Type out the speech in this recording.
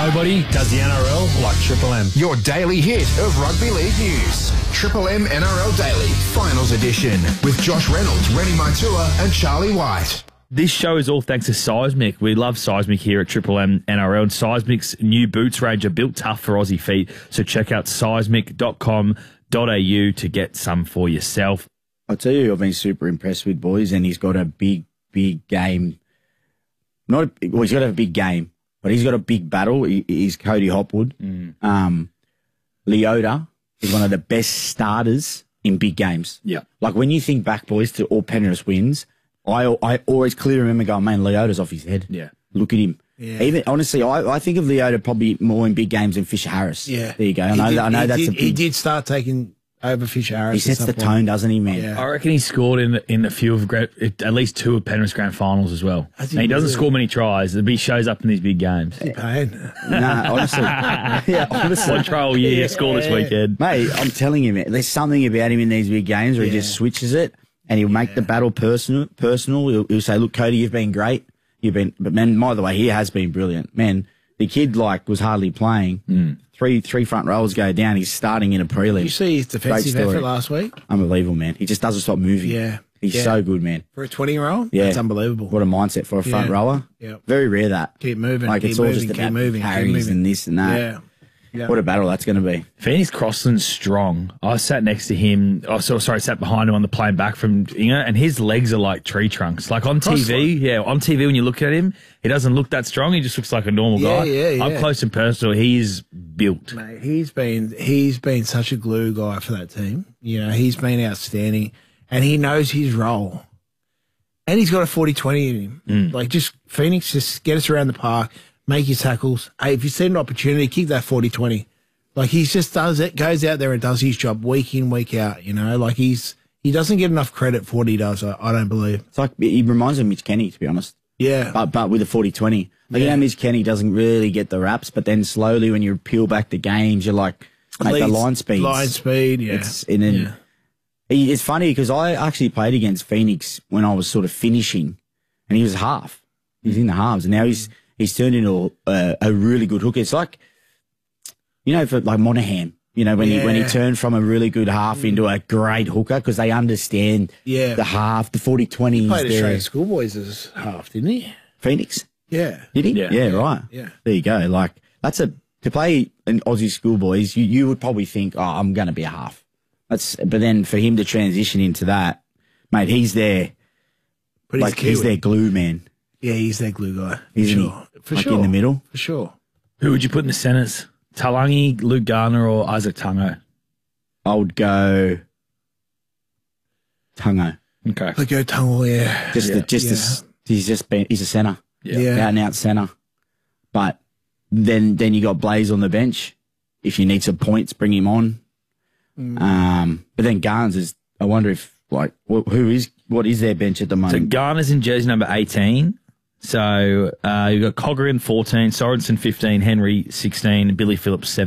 Nobody does the NRL like Triple M. Your daily hit of rugby league news. Triple M NRL Daily, Finals Edition, with Josh Reynolds, Rennie Maitua and Charlie White. This show is all thanks to Seismic. We love Seismic here at Triple M NRL. And Seismic's new boots range are built tough for Aussie feet. So check out seismic.com.au to get some for yourself. I'll tell you, I've been super impressed with boys, and he's got a big game. He's got to have a big game, but he's got a big battle. He's Cody Hopwood. Leota is one of the best starters in big games. Yeah. Like when you think back, boys, to all Penrith wins, I always clearly remember going, man, Leota's off his head. Yeah. Look at him. Yeah. Even honestly, I think of Leota probably more in big games than Fisher Harris. Yeah. There you go. I know that's a big... He did start taking over Fisher Harris. He sets the tone, doesn't he, man? Yeah. I reckon he scored in a few of at least two of Penrith's grand finals as well. And he doesn't score many tries, but he shows up in these big games. Nah, honestly. Yeah, honestly. One try all year, score this weekend. Mate, I'm telling you, man, there's something about him in these big games where he just switches it and he'll make the battle personal. He'll say, look, Cody, you've been great. But man, by the way, he has been brilliant. Man, the kid was hardly playing. Three front rows go down. He's starting in a prelim. Did you see his defensive effort last week? Unbelievable, man. He just doesn't stop moving. Yeah. He's so good, man. For a 20-year-old? Yeah. That's unbelievable. What a mindset for a front rower. Yeah. Very rare that. Keep moving. Like keep it's all moving, just keep about moving, carries and this and that. Yeah. Yeah. What a battle that's going to be. Phoenix Crossland's strong. I sat next to him. Sat behind him on the plane back from Inga, and his legs are like tree trunks. Like on TV, on TV when you look at him, he doesn't look that strong. He just looks like a normal guy. Yeah. Up close and personal, he's built. Mate, he's been such a glue guy for that team. You know, he's been outstanding, and he knows his role. And he's got a 40-20 in him. Like, just Phoenix, just get us around the park. Make your tackles. Hey, if you see an opportunity, kick that 40-20. Like, he just does it, goes out there and does his job week in, week out, you know? Like, he doesn't get enough credit for what he does, I don't believe. It's like, he reminds me of Mitch Kenny, to be honest. Yeah. But with a 40-20. Like, you know, Mitch Kenny doesn't really get the raps, but then slowly when you peel back the games, you're like, mate, the line speed. Line speed, yeah. It's funny because I actually played against Phoenix when I was sort of finishing, and he was half. He's in the halves, and now he's turned into a really good hooker. It's like, you know, for like Monahan, you know, when he turned from a really good half into a great hooker because they understand the half, the 40-20. He played Australian schoolboys as half, didn't he? Phoenix? Yeah. Did he? Yeah, right. Yeah. There you go. Like, to play an Aussie schoolboys, you would probably think, oh, I'm going to be a half. But then for him to transition into that, mate, he's there. But he's their glue, man. Yeah, he's their glue guy. Isn't he? For like sure. in the middle? For sure. Who would you put in the centres? Talangi, Luke Garner, or Isaac Tungo? I would go Tungo. Okay. I'd go Tungo, yeah. He's a centre. Yeah. Out and out centre. But then you got Blaze on the bench. If you need some points, bring him on. But then Garnes is, I wonder if, like, what is their bench at the moment? So Garner's in jersey number 18. So you've got Cogger in 14, Sorensen 15, Henry 16, Billy Phillips 17.